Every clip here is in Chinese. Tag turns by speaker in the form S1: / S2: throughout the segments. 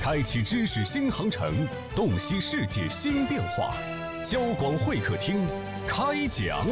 S1: 开启知识新航程，洞悉世界新变化。交广会客厅开讲。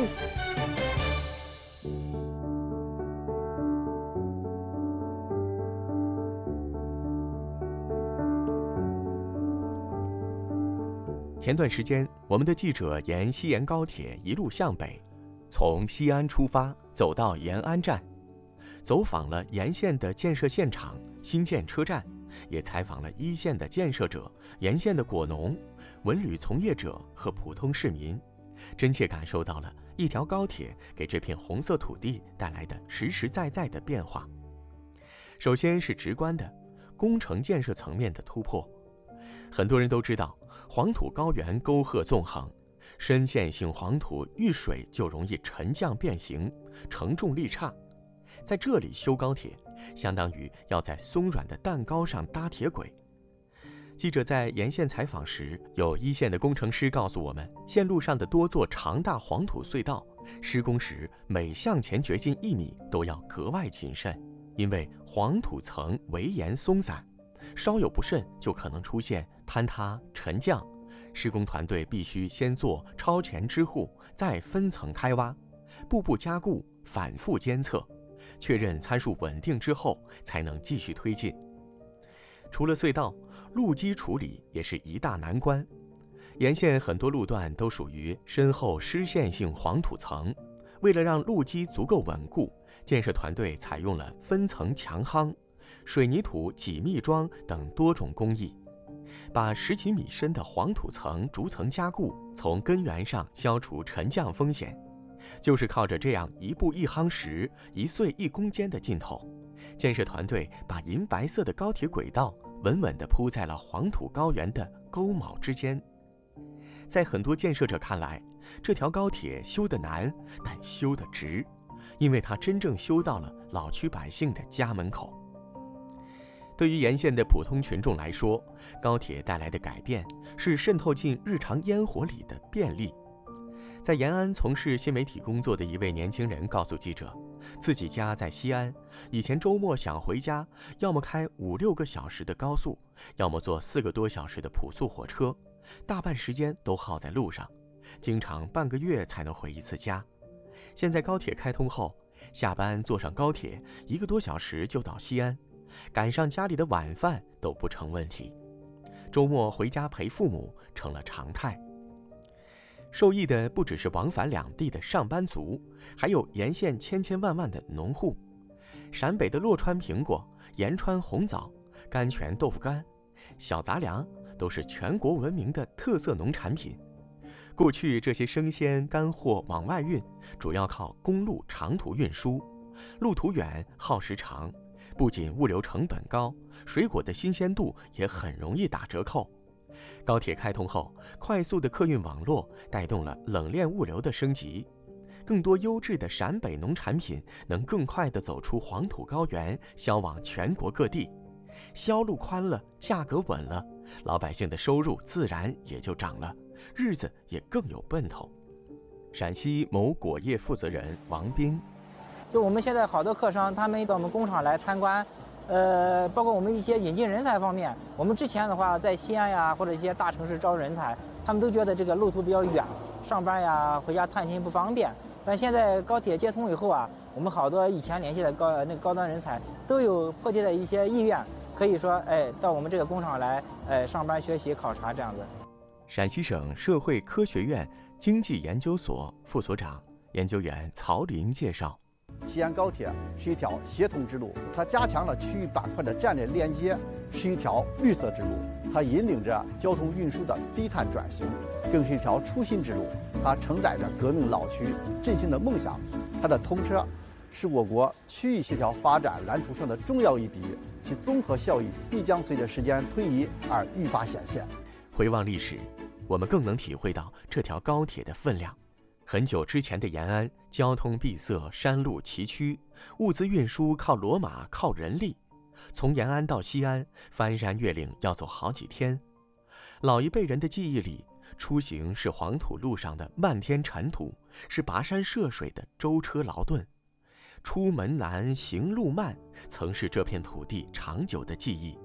S2: 前段时间，我们的记者沿西延高铁一路向北，从西安出发，走到延安站，走访了沿线的建设现场、新建车站，也采访了一线的建设者、沿线的果农、文旅从业者和普通市民，真切感受到了一条高铁给这片红色土地带来的实实在在的变化。首先是直观的工程建设层面的突破。很多人都知道，黄土高原沟壑纵横，深陷性黄土遇水就容易沉降变形，承重力差。在这里修高铁，相当于要在松软的蛋糕上搭铁轨。记者在沿线采访时，有一线的工程师告诉我们，线路上的多座长大黄土隧道，施工时每向前掘进1米都要格外谨慎，因为黄土层围岩松散，稍有不慎就可能出现坍塌、沉降。施工团队必须先做超前支护，再分层开挖，步步加固，反复监测，确认参数稳定之后才能继续推进。除了隧道，路基处理也是一大难关。沿线很多路段都属于深厚湿陷性黄土层，为了让路基足够稳固，建设团队采用了分层墙夯、水泥土挤密桩等多种工艺，把10几米深的黄土层逐层加固，从根源上消除沉降风险。就是靠着这样一步一夯实、一碎一攻坚的劲头，建设团队把银白色的高铁轨道稳稳地铺在了黄土高原的沟峁之间。在很多建设者看来，这条高铁修得难，但修得值，因为它真正修到了老区百姓的家门口。对于沿线的普通群众来说，高铁带来的改变是渗透进日常烟火里的便利。在延安从事新媒体工作的一位年轻人告诉记者，自己家在西安，以前周末想回家，要么开5、6个小时的高速，要么坐4个多小时的普速火车，大半时间都耗在路上，经常半个月才能回一次家。现在高铁开通后，下班坐上高铁1个多小时就到西安，赶上家里的晚饭都不成问题，周末回家陪父母成了常态。受益的不只是往返两地的上班族，还有沿线千千万万的农户。陕北的洛川苹果、延川红枣、甘泉豆腐干、小杂粮都是全国闻名的特色农产品。过去这些生鲜干货往外运，主要靠公路长途运输，路途远，耗时长，不仅物流成本高，水果的新鲜度也很容易打折扣。高铁开通后，快速的客运网络带动了冷链物流的升级，更多优质的陕北农产品能更快地走出黄土高原，销往全国各地。销路宽了，价格稳了，老百姓的收入自然也就涨了，日子也更有奔头。陕西某果业负责人王斌，
S3: 就我们现在好多客商，他们到我们工厂来参观，包括我们一些引进人才方面，我们之前的话在西安呀或者一些大城市招人才，他们都觉得这个路途比较远，上班呀回家探亲不方便。但现在高铁接通以后啊，我们好多以前联系的高端人才都有迫切的一些意愿，可以说到我们这个工厂来上班学习考察这样子。
S2: 陕西省社会科学院经济研究所副所长研究员曹林介绍，
S4: 西安高铁是一条协同之路，它加强了区域板块的战略连接，是一条绿色之路，它引领着交通运输的低碳转型，更是一条出新之路，它承载着革命老区振兴的梦想。它的通车是我国区域协调发展蓝图上的重要一笔，其综合效益必将随着时间推移而愈发显现。
S2: 回望历史，我们更能体会到这条高铁的分量。很久之前的延安，交通闭塞，山路崎岖，物资运输靠骡马，靠人力。从延安到西安，翻山越岭要走好几天。老一辈人的记忆里，出行是黄土路上的漫天尘土，是跋山涉水的舟车劳顿。出门难，行路慢，曾是这片土地长久的记忆。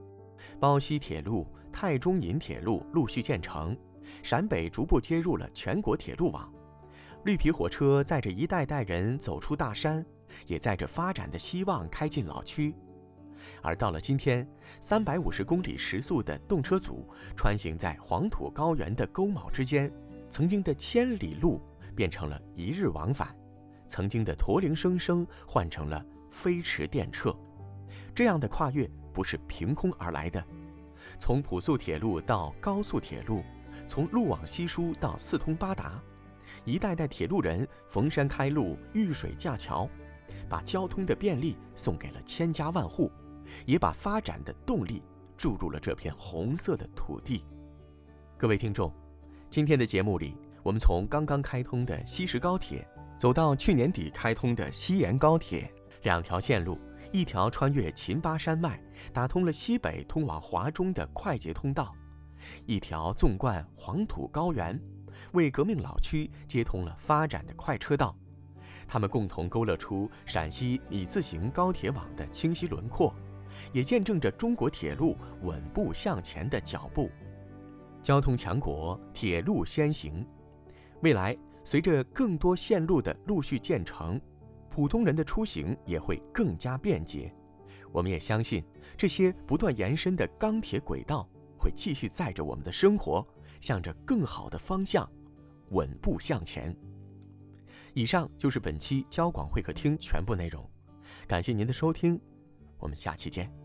S2: 包西铁路、太中银铁路陆续建成，陕北逐步接入了全国铁路网。绿皮火车载着一代代人走出大山，也载着发展的希望开进老区。而到了今天，350公里时速的动车组穿行在黄土高原的沟洄之间，曾经的千里路变成了一日往返，曾经的驼铃声声换成了飞驰电掣。这样的跨越不是凭空而来的，从朴素铁路到高速铁路，从路网稀疏到四通八达，一代代铁路人逢山开路，遇水架桥，把交通的便利送给了千家万户，也把发展的动力注入了这片红色的土地。各位听众，今天的节目里，我们从刚刚开通的西石高铁走到去年底开通的西延高铁，两条线路，一条穿越秦巴山脉，打通了西北通往华中的快捷通道，一条纵贯黄土高原，为革命老区接通了发展的快车道。他们共同勾勒出陕西米字形高铁网的清晰轮廓，也见证着中国铁路稳步向前的脚步。交通强国，铁路先行。未来随着更多线路的陆续建成，普通人的出行也会更加便捷。我们也相信，这些不断延伸的钢铁轨道会继续载着我们的生活，向着更好的方向稳步向前。以上就是本期交广会客厅全部内容，感谢您的收听，我们下期见。